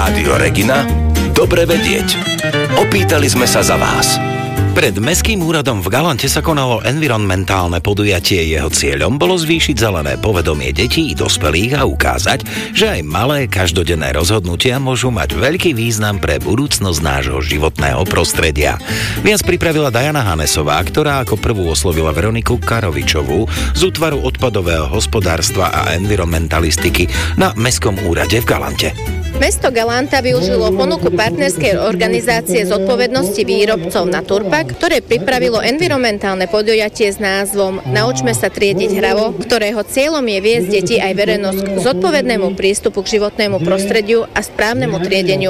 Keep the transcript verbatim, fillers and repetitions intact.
Rádio Regina? Dobre vedieť. Opýtali sme sa za vás. Pred Mestským úradom v Galante sa konalo environmentálne podujatie. Jeho cieľom bolo zvýšiť zelené povedomie detí i dospelých a ukázať, že aj malé každodenné rozhodnutia môžu mať veľký význam pre budúcnosť nášho životného prostredia. Viac pripravila Diana Hanesová, ktorá ako prvú oslovila Veroniku Karovičovú z útvaru odpadového hospodárstva a environmentalistiky na Mestskom úrade v Galante. Mesto Galanta využilo ponuku partnerskej organizácie zodpovednosti výrobcov Naturpa, ktoré pripravilo environmentálne podujatie s názvom Naučme sa triediť hravo, ktorého cieľom je viesť deti aj verejnosť k zodpovednému prístupu k životnému prostrediu a správnemu triedeniu